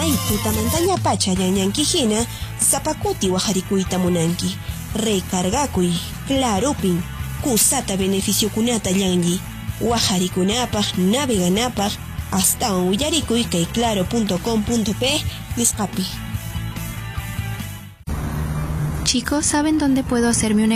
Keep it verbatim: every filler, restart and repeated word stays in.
Kay tutamantaña pacha ñanñanki hina sapakuti wajarikuyta munanki. Recargakuy Claropin kusata beneficiokunata llanlli wajarikunapaq naveganapaq astawan willarikuy kay claro punto com punto pe nisqapi. Chicos, ¿saben dónde puedo hacerme una